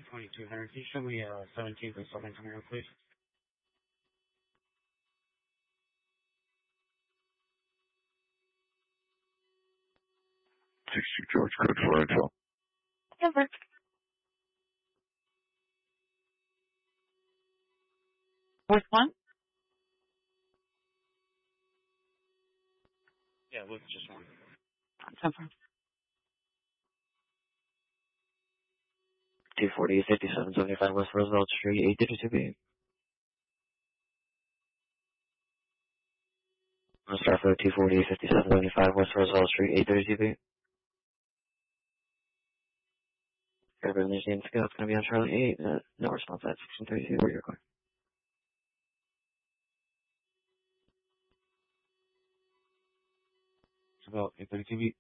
2200. Can you show me 17th and Southern Camaro, please? George, code for info. Over. Which one? Yeah, with just one. Over. 240, 5775 West Roosevelt Street, 832B. I'll start for 240, 5775 West Roosevelt Street, 832B. Everyone understands it's going to be on Charlie 8. No response at 1632. Where you're going. It's about 832B.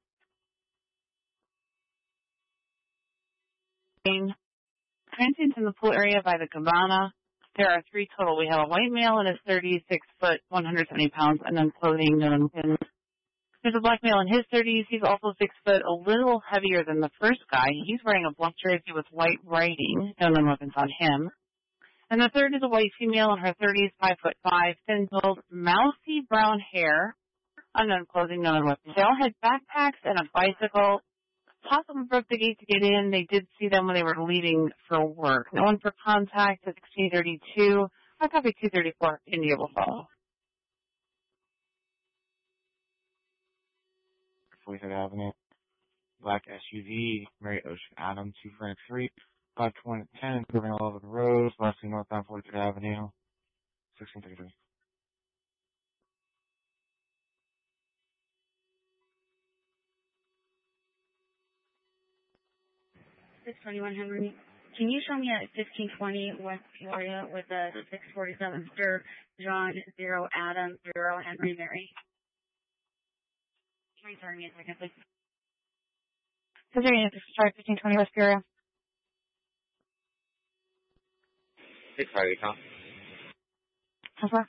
Transients in the pool area by the cabana. There are 3 total. We have a white male and is 36 foot, 170 pounds, and then clothing known within. There's a black male in his 30s. He's also 6 foot, a little heavier than the first guy. He's wearing a black jersey with white writing, no known weapons on him. And the third is a white female in her 30s, 5'5", thin-built, mousy brown hair, unknown clothing, known weapons. They all had backpacks and a bicycle. Possibly broke the gate to get in. They did see them when they were leaving for work. No one for contact at 1632. I copy 234. India will follow. 43rd Avenue. Black SUV. Mary Ocean Adam, 2 Frank Street. 52010, improving 11 Rose. Lastly, northbound 43rd Avenue. 1633. Henry. Can you show me at 1520 West Peoria with a 647 Stir John 0 Adam 0 Henry Mary? Can you turn me a second, please? So there you have to start 1520 West Peoria. Sorry, Tom. How far?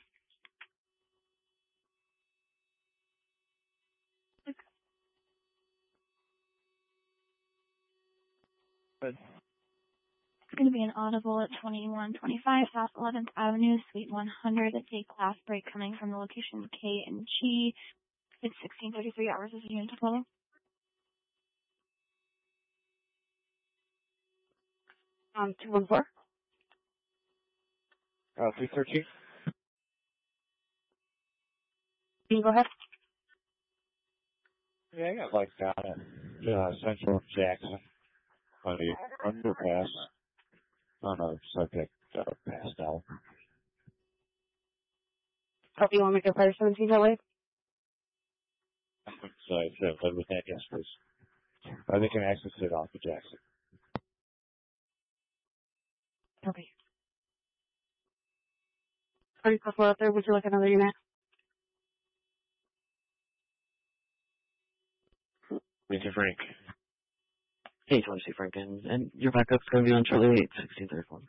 Good. It's going to be an audible at 2125 South 11th Avenue, Suite 100. It's a class break coming from the location K and G. It's 1633 hours as a unit to follow. Um, 214. 313. Can you go ahead? Yeah, I got like down at Central Jackson on the underpass. On a subject passed out. Copy, you want to make a fire 17 that way? So I said, live with that, yes, please. They can access it off of Jackson. Okay. Are you comfortable out there? Would you like another unit? Mr. Frank. Hey, 22 Frank, and your backup's going to be on Charlie 8, 1634.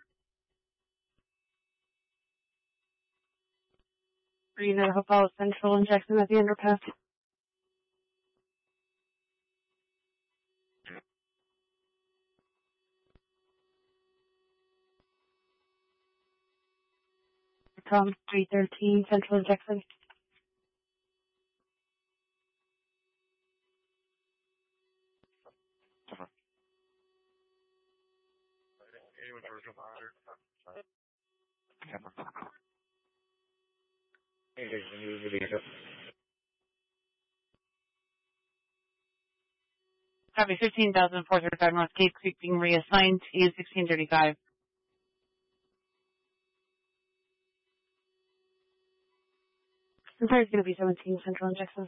Are you near the hotel at Central and Jackson at the underpass? Tom, 313 Central and Jackson. Copy 15,435 North Cape Creek being reassigned to you 1635. I'm sorry, it's going to be 17 Central and Jackson.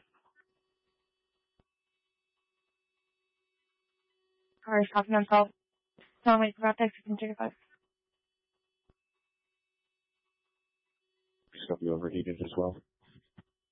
Alright, copy on 12. No, wait, about that 1635. It's going to be overheated as well.